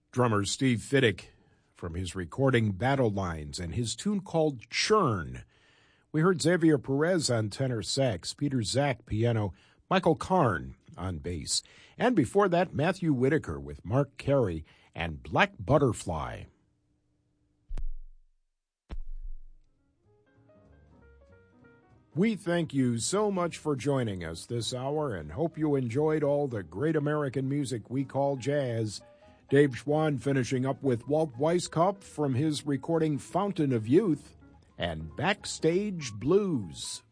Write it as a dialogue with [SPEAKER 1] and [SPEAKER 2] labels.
[SPEAKER 1] Drummer Steve Fiddick from his recording Battle Lines and his tune called Churn. We heard Xavier Perez on tenor sax, Peter Zach piano, Michael Karn on bass, and before that Matthew Whitaker with Mark Carey and Black Butterfly. We thank you so much for joining us this hour and hope you enjoyed all the great American music we call jazz. Dave Schwann finishing up with Walt Weiskopf from his recording Fountain of Youth and Backstage Blues.